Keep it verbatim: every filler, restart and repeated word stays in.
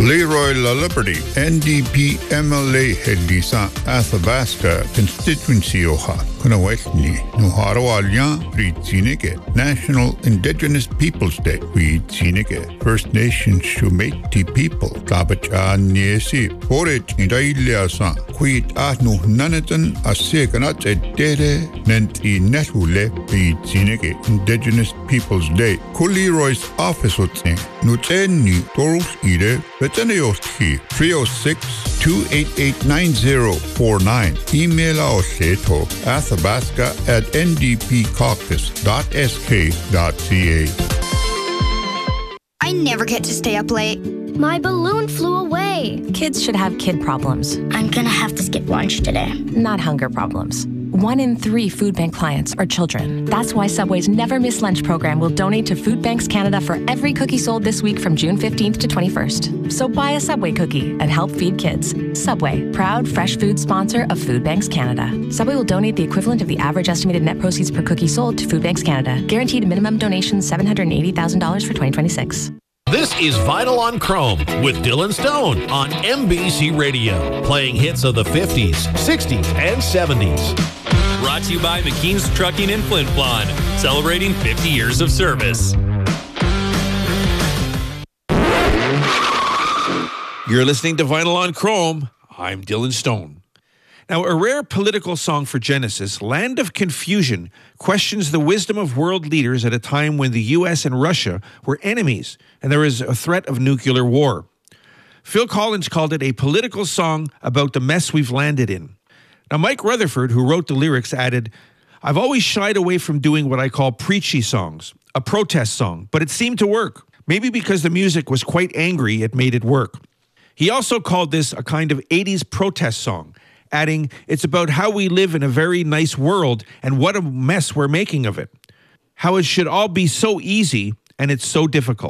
Leroy LaLiberty, N D P M L A Hedisa Athabasca Constituency Oha, Kunawestni, Nuharawalya, Ritzinike, National Indigenous Peoples Day, Ritzinike, First Nations Shumeti People, Tabacha Niesi, Porage Indaileasa, Quit Ahnu Nanatan, Asekanat Edere, Nenti Nethule, Ritzinike, Indigenous Peoples Day, Kuliroy's office Utne, Nuteni, Torus Ide, Beteneoski, three oh six, two eight eight, nine oh four nine. Email our seto athabasca at n d p caucus dot s k dot c a. I never get to stay up late. My balloon flew away. Kids should have kid problems. I'm gonna have to skip lunch today. Not hunger problems. One in three food bank clients are children. That's why Subway's Never Miss Lunch program will donate to Food Banks Canada for every cookie sold this week from June fifteenth to twenty-first. So buy a Subway cookie and help feed kids. Subway, proud fresh food sponsor of Food Banks Canada. Subway will donate the equivalent of the average estimated net proceeds per cookie sold to Food Banks Canada. Guaranteed minimum donation seven hundred eighty thousand dollars for twenty twenty-six. This is Vinyl on Chrome with Dylan Stone on M B C Radio, playing hits of the fifties, sixties, and seventies. Brought to you by McKean's Trucking in Flin Flon, celebrating fifty years of service. You're listening to Vinyl on Chrome. I'm Dylan Stone. Now, a rare political song for Genesis, Land of Confusion questions the wisdom of world leaders at a time when the U S and Russia were enemies and there is a threat of nuclear war. Phil Collins called it a political song about the mess we've landed in. Now, Mike Rutherford, who wrote the lyrics, added, "I've always shied away from doing what I call preachy songs, a protest song, but it seemed to work. Maybe because the music was quite angry, it made it work." He also called this a kind of eighties protest song, adding, "It's about how we live in a very nice world and what a mess we're making of it. How it should all be so easy and it's so difficult."